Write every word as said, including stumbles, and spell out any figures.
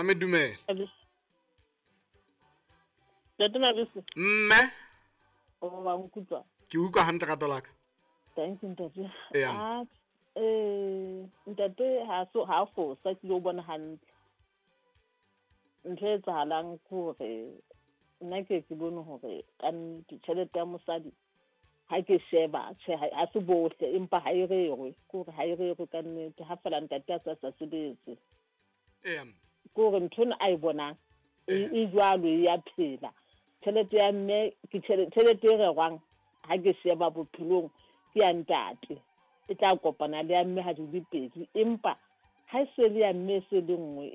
Mame dumela. Ntate Mabese. Mme. O ba nkutlwa. Ke utlwa hantle ka tolaka. Thanks ntate. Eya. Ah eh ntate ha so ha fosa ke lo bona hantle. Ntho e tsahalang ke hore nna ke ke bone hore ka tjhelete ya mosadi ha ke sheba tjhe ha se bohle empa ha e rerwe ke hore ha e rerwe ka nnete ha fela ntate a sa sa sebetse. Eya. Ke hore ntho a e bonang e jwalo ya phela. Tjhelete ya mme ke tjhelete e rerwang ha ke sheba bophelong ke ya ntate e tla kopana le ya mme ha di le pedi empa ha se le ya mme se le nngwe